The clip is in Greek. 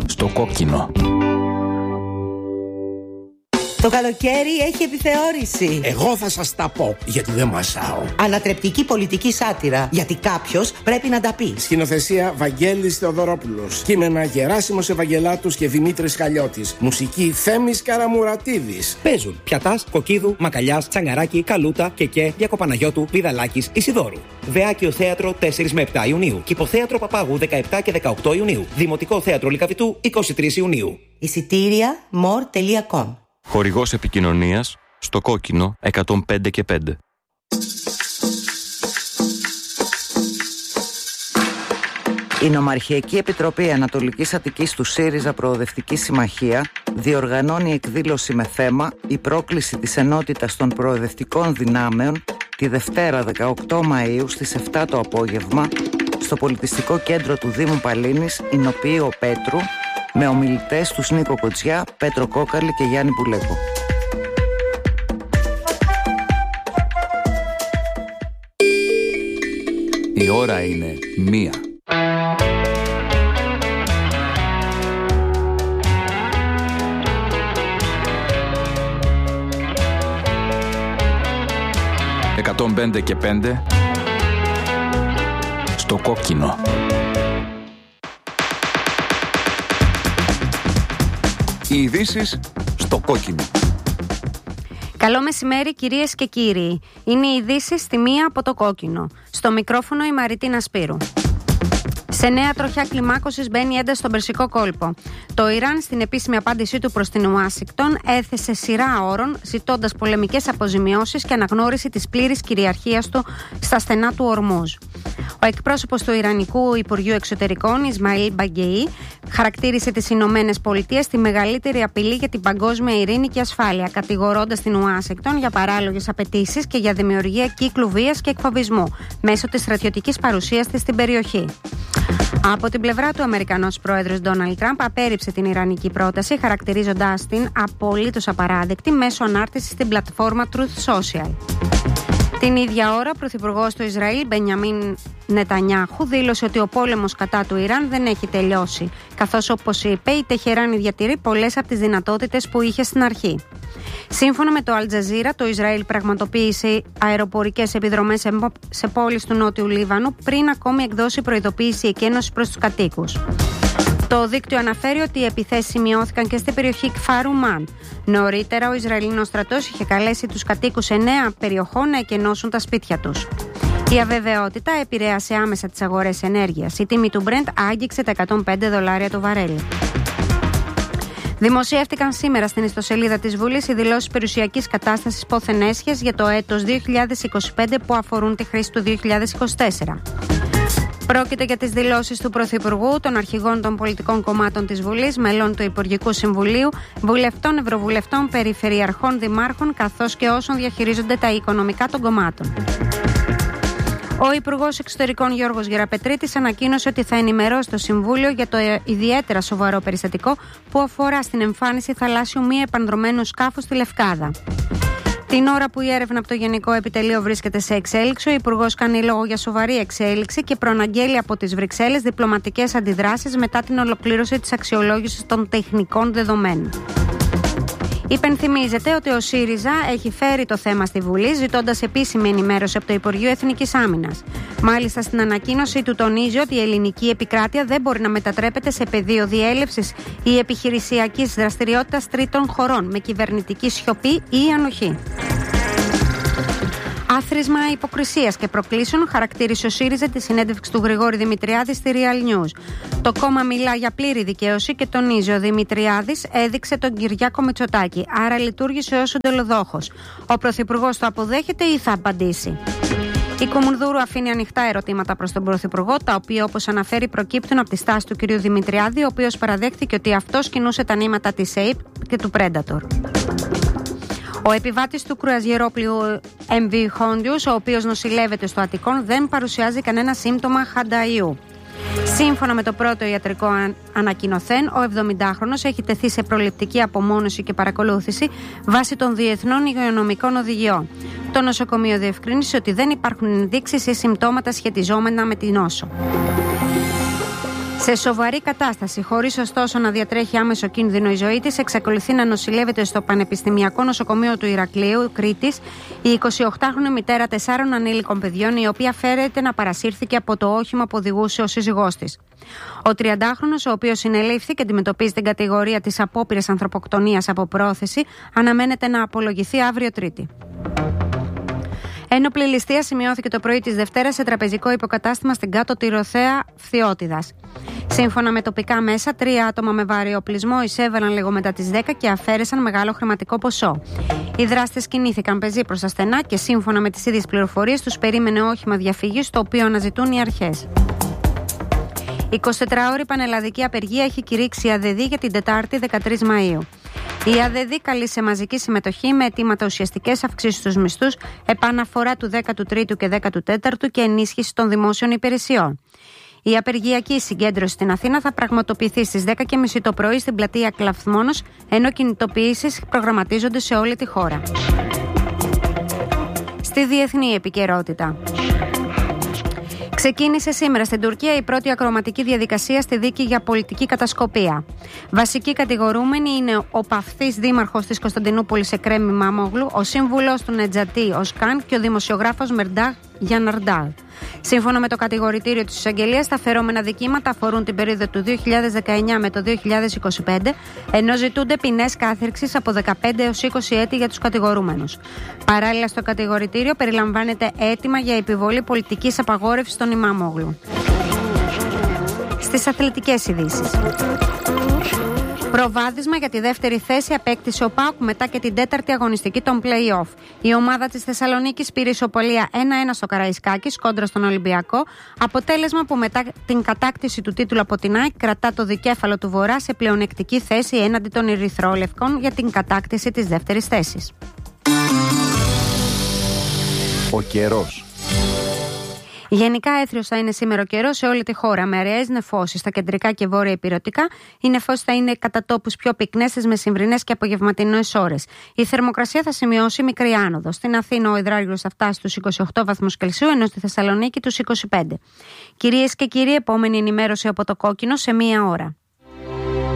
στο κόκκινο. Το καλοκαίρι έχει επιθεώρηση. Εγώ θα σας τα πω, γιατί δεν μασάω. Ανατρεπτική πολιτική σάτυρα, γιατί κάποιος πρέπει να τα πει. Σκηνοθεσία Βαγγέλης Θεοδωρόπουλος. Κείμενα Γεράσιμος Ευαγγελάτους και Δημήτρης Χαλιώτης. Μουσική Θέμης Καραμουρατίδης. Παίζουν Πιατάς, Κοκκίδου, Μακαλιάς, Τσαγκαράκη, Καλούτα, Κεκέ, Διακοπαναγιώτου, Βιδαλάκης, Ισιδόρου. Βεάκιο Θέατρο 4 με 7 Ιουνίου. Κηποθέατρο Παπάγου 17 και 18 Ιουνίου. Δημοτικό Θέατρο Λυκαβητού 23 Ιουνίου. Εισιτήρια more.com. Χορηγός επικοινωνίας στο κόκκινο 105 και 5. Η Νομαρχιακή Επιτροπή Ανατολικής Αττικής του ΣΥΡΙΖΑ Προοδευτική Συμμαχία διοργανώνει εκδήλωση με θέμα «Η πρόκληση της ενότητας των προοδευτικών δυνάμεων» τη Δευτέρα 18 Μαΐου στις 7 το απόγευμα στο Πολιτιστικό Κέντρο του Δήμου Παλίνης, Ηνοποιείο Πέτρου, με ομιλητές τους Νίκο Κοτσιά, Πέτρο Κόκαλη και Γιάννη Πουλέκο. Η ώρα είναι 1. «105 και 5» στο κόκκινο. Οι ειδήσεις στο κόκκινο. Καλό μεσημέρι κυρίες και κύριοι. Είναι οι ειδήσεις στη μία από το κόκκινο. Στο μικρόφωνο η Μαριτίνα Σπύρου. Σε νέα τροχιά κλιμάκωσης μπαίνει η ένταση στον Περσικό κόλπο. Το Ιράν, στην επίσημη απάντησή του προς την Ουάσιγκτον, έθεσε σειρά όρων, ζητώντας πολεμικές αποζημιώσεις και αναγνώριση της πλήρης κυριαρχίας του στα στενά του Ορμούζ. Ο εκπρόσωπος του Ιρανικού Υπουργείου Εξωτερικών, Ισμαήλ Μπαγκεϊ, χαρακτήρισε τις Ηνωμένες Πολιτείες τη μεγαλύτερη απειλή για την παγκόσμια ειρήνη και ασφάλεια, κατηγορώντας την Ουάσιγκτον για παράλογες απαιτήσεις και για δημιουργία κύκλου βίας και εκφοβισμού μέσω της στρατιωτικής παρουσίας της στην περιοχή. Από την πλευρά του, ο Αμερικανός πρόεδρος Ντόναλντ Τραμπ απέρριψε την ιρανική πρόταση, χαρακτηρίζοντάς την απολύτως απαράδεκτη μέσω ανάρτησης στην πλατφόρμα Truth Social. Την ίδια ώρα, ο πρωθυπουργός του Ισραήλ, Μπενιαμίν Νετανιάχου, δήλωσε ότι ο πόλεμος κατά του Ιράν δεν έχει τελειώσει, καθώς, όπως είπε, η Τεχεράνη διατηρεί πολλές από τις δυνατότητες που είχε στην αρχή. Σύμφωνα με το Al Jazeera, το Ισραήλ πραγματοποίησε αεροπορικές επιδρομές σε πόλεις του Νότιου Λίβανου πριν ακόμη εκδώσει προειδοποίηση εκένωσης προς τους κατοίκους. Το δίκτυο αναφέρει ότι οι επιθέσεις σημειώθηκαν και στην περιοχή Κφάρου-Μαν. Νωρίτερα, ο Ισραηλινός στρατός είχε καλέσει τους κατοίκους 9 περιοχών να εκενώσουν τα σπίτια τους. Η αβεβαιότητα επηρέασε άμεσα τις αγορές ενέργειας. Η τιμή του Brent άγγιξε τα $105 το βαρέλι. Δημοσιεύτηκαν σήμερα στην ιστοσελίδα της Βουλής οι δηλώσεις περιουσιακής κατάστασης πόθεν έσχες για το έτος 2025 που αφορούν τη χρήση του 2024. Πρόκειται για τις δηλώσεις του Πρωθυπουργού, των αρχηγών των πολιτικών κομμάτων της Βουλής, μελών του Υπουργικού Συμβουλίου, βουλευτών, ευρωβουλευτών, περιφερειαρχών, δημάρχων, καθώς και όσων διαχειρίζονται τα οικονομικά των κομμάτων. Ο Υπουργός Εξωτερικών Γιώργος Γεραπετρίτης ανακοίνωσε ότι θα ενημερώσει το Συμβούλιο για το ιδιαίτερα σοβαρό περιστατικό που αφορά στην εμφάνιση θαλάσσιου μη επανδρωμένου σκάφους στη Λευκάδα. Την ώρα που η έρευνα από το Γενικό Επιτελείο βρίσκεται σε εξέλιξη, ο Υπουργός κάνει λόγο για σοβαρή εξέλιξη και προαναγγέλει από τις Βρυξέλλες διπλωματικές αντιδράσεις μετά την ολοκλήρωση της αξιολόγησης των τεχνικών δεδομένων. Υπενθυμίζεται ότι ο ΣΥΡΙΖΑ έχει φέρει το θέμα στη Βουλή, ζητώντας επίσημη ενημέρωση από το Υπουργείο Εθνικής Άμυνας. Μάλιστα, στην ανακοίνωση του τονίζει ότι η ελληνική επικράτεια δεν μπορεί να μετατρέπεται σε πεδίο διέλευσης ή επιχειρησιακής δραστηριότητας τρίτων χωρών με κυβερνητική σιωπή ή ανοχή. Άθροισμα υποκρισίας και προκλήσεων χαρακτήρισε ο ΣΥΡΙΖΑ τη συνέντευξη του Γρηγόρη Δημητριάδη στη Real News. Το κόμμα μιλά για πλήρη δικαίωση και τονίζει ο Δημητριάδης έδειξε τον Κυριάκο Μητσοτάκη, άρα λειτουργήσε ως εντολοδόχος. Ο Πρωθυπουργός το αποδέχεται ή θα απαντήσει? Η Κουμουνδούρου αφήνει ανοιχτά ερωτήματα προς τον Πρωθυπουργό, τα οποία, όπως αναφέρει, προκύπτουν από τη στάση του κ. Δημητριάδη, ο οποίος παραδέχθηκε ότι αυτός κινούσε τα νήματα της ΑΕΠ και του Predator. Ο επιβάτης του κρουαζιερόπλοιου MV Hondius, ο οποίος νοσηλεύεται στο Αττικόν, δεν παρουσιάζει κανένα σύμπτωμα χανταϊού. Σύμφωνα με το πρώτο ιατρικό ανακοινωθέν, ο 70χρονος έχει τεθεί σε προληπτική απομόνωση και παρακολούθηση βάσει των διεθνών υγειονομικών οδηγιών. Το νοσοκομείο διευκρίνησε ότι δεν υπάρχουν ενδείξεις ή συμπτώματα σχετιζόμενα με την νόσο. Σε σοβαρή κατάσταση, χωρίς ωστόσο να διατρέχει άμεσο κίνδυνο η ζωή της, εξακολουθεί να νοσηλεύεται στο Πανεπιστημιακό Νοσοκομείο του Ηρακλείου, Κρήτης, η 28χρονη μητέρα 4 ανήλικων παιδιών, η οποία φέρεται να παρασύρθηκε από το όχημα που οδηγούσε ο σύζυγός της. Ο 30χρονος, ο οποίος συνελήφθη και αντιμετωπίζει την κατηγορία της απόπειρας ανθρωποκτονίας από πρόθεση, αναμένεται να απολογηθεί αύριο Τρίτη. Ένοπλη ληστεία σημειώθηκε το πρωί της Δευτέρας σε τραπεζικό υποκατάστημα στην Κάτω Τυροθέα Φθιώτιδας. Σύμφωνα με τοπικά μέσα, 3 άτομα με βαρύ οπλισμό εισέβαλαν λίγο μετά τις 10 και αφαίρεσαν μεγάλο χρηματικό ποσό. Οι δράστες κινήθηκαν πεζοί προς τα στενά και σύμφωνα με τις ίδιες πληροφορίες τους περίμενε όχημα διαφυγής, το οποίο αναζητούν οι αρχές. 24ωρη πανελλαδική απεργία έχει κηρύξει η ΑΔΕΔ για την Τετάρτη 13 Μαΐου. Η ΑΔΕΔ καλεί σε μαζική συμμετοχή με αιτήματα ουσιαστικές αυξήσεις στους μισθούς, επαναφορά του 13ου και 14ου και ενίσχυση των δημόσιων υπηρεσιών. Η απεργιακή συγκέντρωση στην Αθήνα θα πραγματοποιηθεί στις 10.30 το πρωί στην πλατεία Κλαθμόνος, ενώ κινητοποιήσεις προγραμματίζονται σε όλη τη χώρα. Στη διεθνή επικαιρότητα. Ξεκίνησε σήμερα στην Τουρκία η πρώτη ακροματική διαδικασία στη δίκη για πολιτική κατασκοπία. Βασικοί κατηγορούμενοι είναι ο παυθής δήμαρχος της Κωνσταντινούπολης Εκρέμ Μαμόγλου, ο σύμβουλος του Νετζατή Οσκάν και ο δημοσιογράφος Μερντάχ Γιαναρντάλ. Σύμφωνα με το κατηγορητήριο της εισαγγελίας, τα φερόμενα δικήματα αφορούν την περίοδο του 2019 με το 2025, ενώ ζητούνται ποινές κάθυρξης από 15 έως 20 έτη για τους κατηγορούμενους. Παράλληλα, στο κατηγορητήριο περιλαμβάνεται αίτημα για επιβολή πολιτικής απαγόρευσης των Ημάμογλου. Στις αθλητικές ειδήσεις. Προβάδισμα για τη δεύτερη θέση απέκτησε ο ΠΑΟΚ μετά και την τέταρτη αγωνιστική των play-off. Η ομάδα της Θεσσαλονίκης πήρε ισοπαλία 1-1 στο Καραϊσκάκης κόντρα στον Ολυμπιακό, αποτέλεσμα που μετά την κατάκτηση του τίτλου από την ΑΕΚ κρατά το δικέφαλο του Βορρά σε πλεονεκτική θέση έναντι των Ερυθρόλευκων για την κατάκτηση της δεύτερης θέσης. Ο καιρός. Γενικά έθριος θα είναι σήμερα ο καιρός σε όλη τη χώρα, με αραίες νεφώσεις στα κεντρικά και βόρεια ηπειρωτικά. Οι νεφώσεις θα είναι κατά τόπους πιο πυκνές στις μεσημβρινές και απογευματινές ώρες. Η θερμοκρασία θα σημειώσει μικρή άνοδο. Στην Αθήνα ο υδράργυρος θα φτάσει στους 28 βαθμούς Κελσίου, ενώ στη Θεσσαλονίκη τους 25. Κυρίες και κύριοι, επόμενη ενημέρωση από το Κόκκινο σε 1 ώρα.